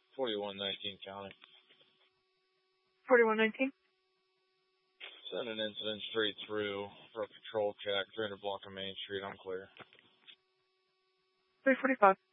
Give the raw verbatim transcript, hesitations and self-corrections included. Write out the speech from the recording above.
forty-one nineteen county. forty-one nineteen. Send an incident straight through for a patrol check, three hundred block of Main Street. I'm clear. three forty-five.